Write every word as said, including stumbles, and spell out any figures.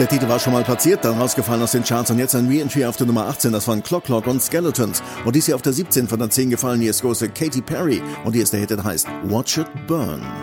Der Titel war schon mal platziert, dann rausgefallen aus den Charts und jetzt ein Re-Entry auf der Nummer achtzehn, das waren Clock Clock und Skeletons. Und dies hier auf der siebzehn von der zehn gefallen, hier ist große Katy Perry und hier ist der Hit, der heißt Watch It Burn.